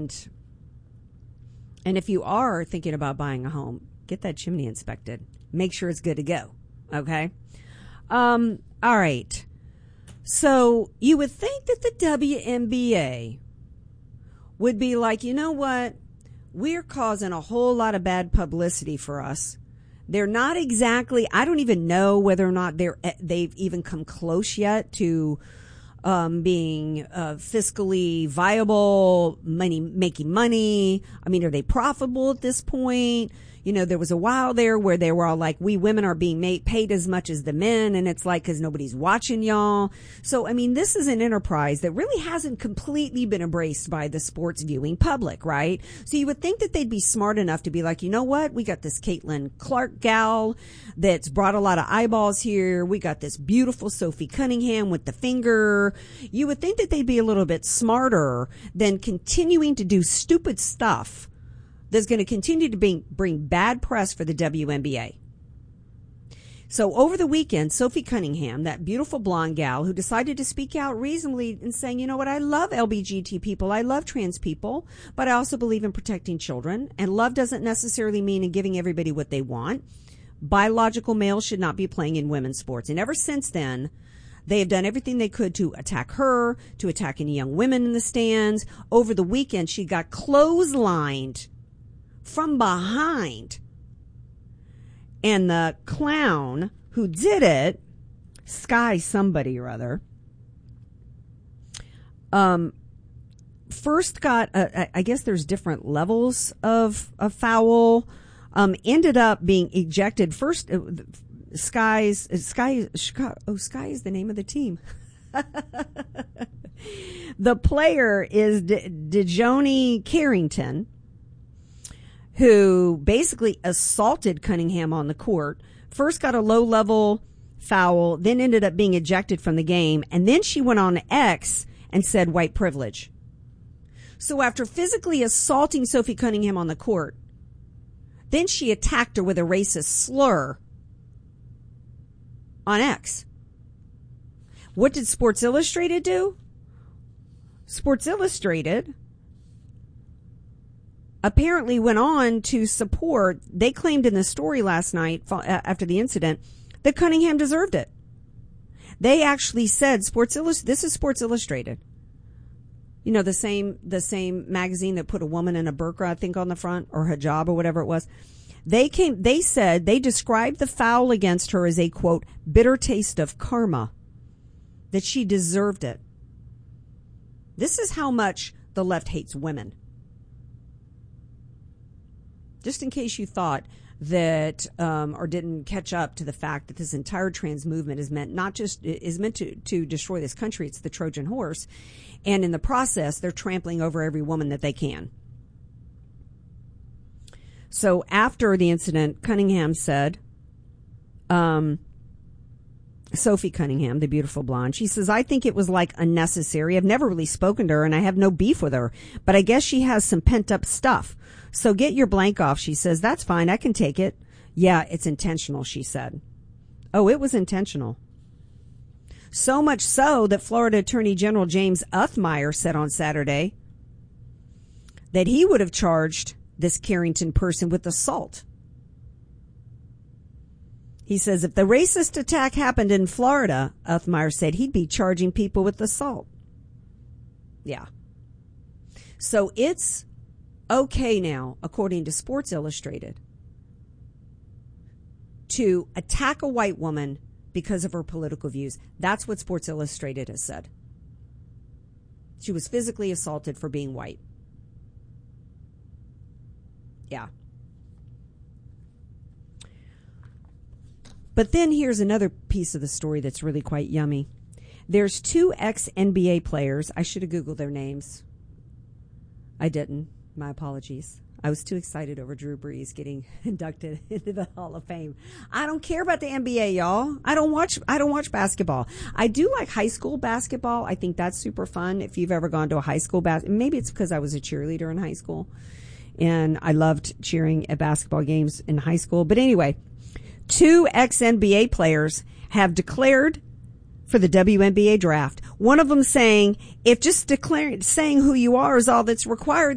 And if you are thinking about buying a home, get that chimney inspected. Make sure it's good to go. Okay? All right. So you would think that the WNBA would be like, you know what? We're causing a whole lot of bad publicity for us. They're not exactly, I don't even know whether or not they've even come close yet to being fiscally viable, making money. I mean, are they profitable at this point? You know, there was a while there where they were all like, we women are being paid as much as the men. And it's like, because nobody's watching y'all. So, I mean, this is an enterprise that really hasn't completely been embraced by the sports viewing public, right? So you would think that they'd be smart enough to be like, you know what? We got this Caitlin Clark gal that's brought a lot of eyeballs here. We got this beautiful Sophie Cunningham with the finger. You would think that they'd be a little bit smarter than continuing to do stupid stuff that's going to continue to bring bad press for the WNBA. So over the weekend, Sophie Cunningham, that beautiful blonde gal who decided to speak out reasonably and saying, you know what, I love LGBT people, I love trans people, but I also believe in protecting children. And love doesn't necessarily mean in giving everybody what they want. Biological males should not be playing in women's sports. And ever since then, they have done everything they could to attack her, to attack any young women in the stands. Over the weekend, she got clotheslined from behind. And the clown who did it, Sky somebody or other, first got, I guess there's different levels of foul, ended up being ejected. First, Sky is the name of the team. The player is Dejoni Carrington, who basically assaulted Cunningham on the court. First got a low-level foul, then ended up being ejected from the game, and then she went on X and said white privilege. So after physically assaulting Sophie Cunningham on the court, then she attacked her with a racist slur on X. What did Sports Illustrated do? Sports Illustrated apparently went on to support, they claimed in the story last night after the incident that Cunningham deserved it. They actually said, this is Sports Illustrated. You know, the same magazine that put a woman in a burqa, I think, on the front, or hijab or whatever it was. They described the foul against her as a, quote, bitter taste of karma, that she deserved it. This is how much the left hates women. Just in case you thought that, or didn't catch up to the fact that this entire trans movement is meant to destroy this country. It's the Trojan horse. And in the process, they're trampling over every woman that they can. So after the incident, Cunningham said, Sophie Cunningham, the beautiful blonde, she says, I think it was like unnecessary. I've never really spoken to her and I have no beef with her, but I guess she has some pent up stuff. So get your blank off, she says. That's fine. I can take it. Yeah, it's intentional, she said. Oh, it was intentional. So much so that Florida Attorney General James Uthmire said on Saturday that he would have charged this Carrington person with assault. He says if the racist attack happened in Florida, Uthmire said he'd be charging people with assault. Yeah. So it's okay now, according to Sports Illustrated, to attack a white woman because of her political views. That's what Sports Illustrated has said. She was physically assaulted for being white. Yeah. But then here's another piece of the story that's really quite yummy. There's 2 ex-NBA players. I should have Googled their names. I didn't. My apologies. I was too excited over Drew Brees getting inducted into the Hall of Fame. I don't care about the NBA, y'all. I don't watch basketball. I do like high school basketball. I think that's super fun. If you've ever gone to a high school maybe it's because I was a cheerleader in high school and I loved cheering at basketball games in high school. But anyway, 2 ex-NBA players have declared for the WNBA draft. One of them saying, if just saying who you are is all that's required,